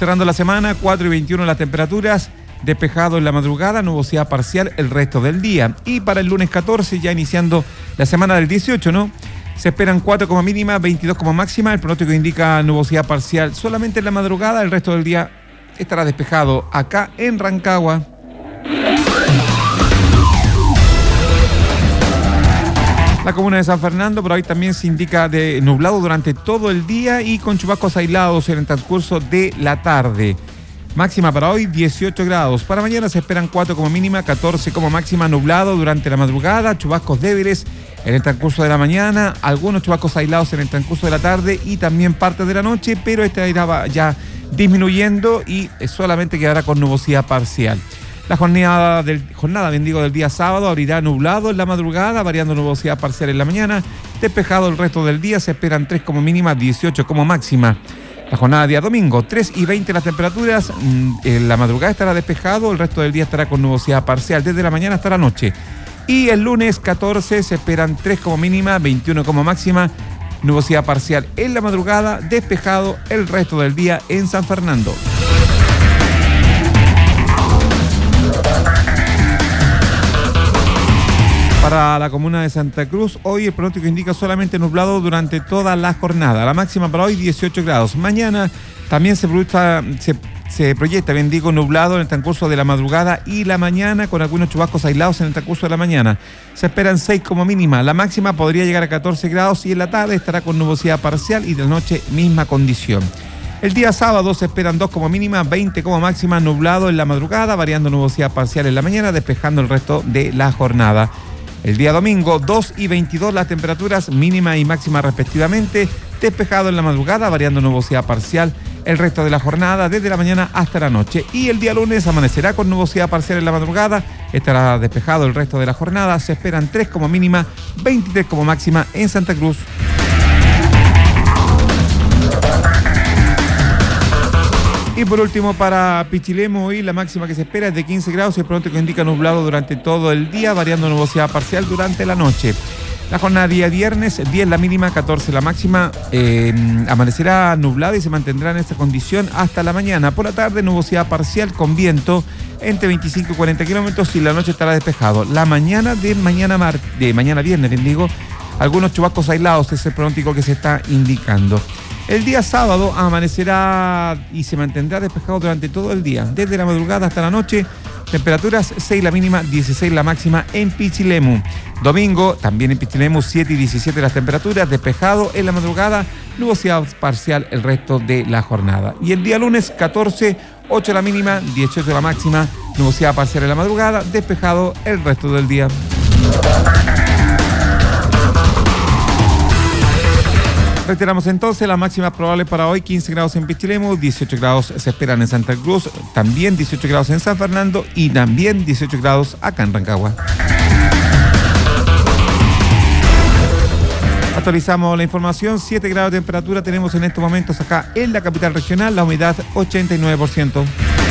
Cerrando la semana, 4:21 las temperaturas, despejado en la madrugada, nubosidad parcial el resto del día. Y para el lunes 14, ya iniciando la semana del 18, ¿no? Se esperan 4 como mínima, 22 como máxima. El pronóstico indica nubosidad parcial solamente en la madrugada, el resto del día estará despejado acá en Rancagua. La comuna de San Fernando, por hoy también se indica de nublado durante todo el día y con chubascos aislados en el transcurso de la tarde. Máxima para hoy 18 grados. Para mañana se esperan 4 como mínima, 14 como máxima, nublado durante la madrugada, chubascos débiles en el transcurso de la mañana, algunos chubascos aislados en el transcurso de la tarde y también parte de la noche, pero este irá ya disminuyendo y solamente quedará con nubosidad parcial. La jornada del día sábado abrirá nublado en la madrugada, variando nubosidad parcial en la mañana, despejado el resto del día, se esperan 3 como mínima, 18 como máxima. La jornada día domingo, 3:20 las temperaturas, en la madrugada estará despejado, el resto del día estará con nubosidad parcial desde la mañana hasta la noche. Y el lunes 14 se esperan 3 como mínima, 21 como máxima, nubosidad parcial en la madrugada, despejado el resto del día en San Fernando. Para la comuna de Santa Cruz, hoy el pronóstico indica solamente nublado durante toda la jornada. La máxima para hoy 18 grados. Mañana también se proyecta, nublado en el transcurso de la madrugada y la mañana con algunos chubascos aislados en el transcurso de la mañana. Se esperan 6 como mínima. La máxima podría llegar a 14 grados y en la tarde estará con nubosidad parcial y de la noche misma condición. El día sábado se esperan 2 como mínima, 20 como máxima, nublado en la madrugada, variando nubosidad parcial en la mañana, despejando el resto de la jornada. El día domingo, 2:22 las temperaturas mínima y máxima respectivamente, despejado en la madrugada, variando nubosidad parcial el resto de la jornada, desde la mañana hasta la noche. Y el día lunes amanecerá con nubosidad parcial en la madrugada, estará despejado el resto de la jornada, se esperan 3 como mínima, 23 como máxima en Santa Cruz. Y por último, para Pichilemu, hoy la máxima que se espera es de 15 grados y el pronóstico indica nublado durante todo el día, variando nubosidad parcial durante la noche. La jornada día viernes, 10 la mínima, 14 la máxima, amanecerá nublada y se mantendrá en esta condición hasta la mañana. Por la tarde, nubosidad parcial con viento entre 25 y 40 kilómetros y la noche estará despejado. La mañana de mañana viernes, algunos chubascos aislados es el pronóstico que se está indicando. El día sábado amanecerá y se mantendrá despejado durante todo el día, desde la madrugada hasta la noche. Temperaturas 6 la mínima, 16 la máxima en Pichilemu. Domingo, también en Pichilemu, 7 y 17 las temperaturas, despejado en la madrugada, nubosidad parcial el resto de la jornada. Y el día lunes, 14, 8 la mínima, 18 la máxima, nubosidad parcial en la madrugada, despejado el resto del día. Reiteramos entonces las máximas probables para hoy: 15 grados en Pichilemu, 18 grados se esperan en Santa Cruz, también 18 grados en San Fernando y también 18 grados acá en Rancagua. Actualizamos la información, 7 grados de temperatura tenemos en estos momentos acá en la capital regional, la humedad 89%.